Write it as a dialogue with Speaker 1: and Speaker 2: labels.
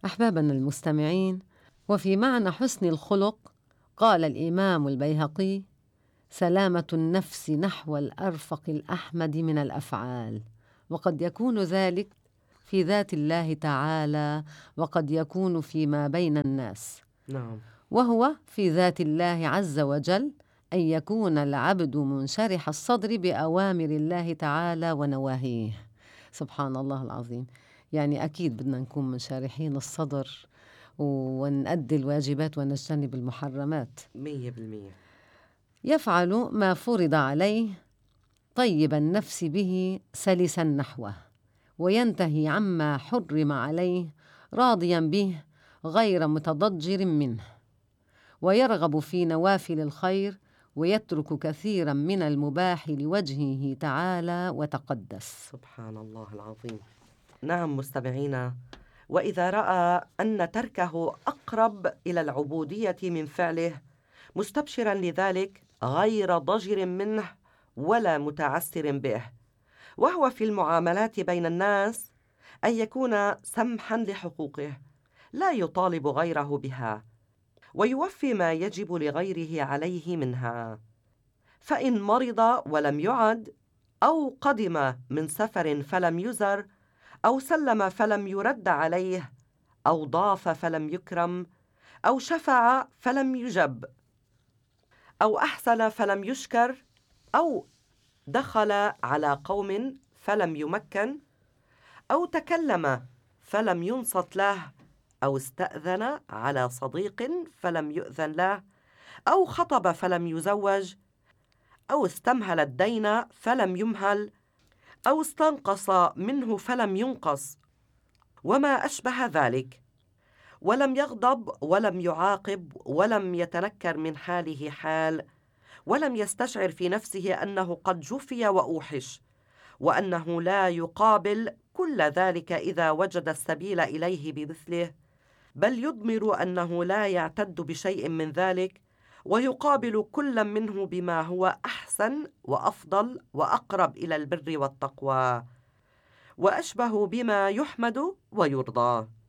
Speaker 1: أحبابنا المستمعين، وفي معنى حسن الخلق قال الإمام البيهقي: سلامة النفس نحو الأرفق الأحمد من الأفعال. وقد يكون ذلك في ذات الله تعالى، وقد يكون فيما بين الناس،
Speaker 2: نعم.
Speaker 1: وهو في ذات الله عز وجل أن يكون العبد منشرح الصدر بأوامر الله تعالى ونواهيه. سبحان الله العظيم. يعني أكيد بدنا نكون منشرحين الصدر ونأدي الواجبات ونجتنب المحرمات.
Speaker 2: 100%.
Speaker 1: يفعل ما فرض عليه طيب النفس به سلسا نحوه، وينتهي عما حرم عليه راضيا به غير متضجر منه، ويرغب في نوافل الخير ويترك كثيرا من المباح لوجهه تعالى وتقدس.
Speaker 2: سبحان الله العظيم. نعم مستمعينا، وإذا رأى أن تركه أقرب إلى العبودية من فعله، مستبشرا لذلك غير ضجر منه ولا متعسر به، وهو في المعاملات بين الناس أن يكون سمحا لحقوقه، لا يطالب غيره بها، ويوفي ما يجب لغيره عليه منها. فإن مرض ولم يعد، أو قدم من سفر فلم يزر، أو سلم فلم يرد عليه، أو ضاف فلم يكرم، أو شفع فلم يجب، أو أحسن فلم يشكر، أو دخل على قوم فلم يمكن، أو تكلم فلم ينصت له، أو استأذن على صديق فلم يؤذن له، أو خطب فلم يزوج، أو استمهل الدين فلم يمهل، أو استنقص منه فلم ينقص، وما أشبه ذلك، ولم يغضب ولم يعاقب ولم يتنكر من حاله حال، ولم يستشعر في نفسه أنه قد جفي وأوحش، وأنه لا يقابل كل ذلك إذا وجد السبيل إليه بمثله، بل يضمر أنه لا يعتد بشيء من ذلك، ويقابل كل منه بما هو أحسن وأفضل وأقرب إلى البر والتقوى، وأشبه بما يحمد ويرضى.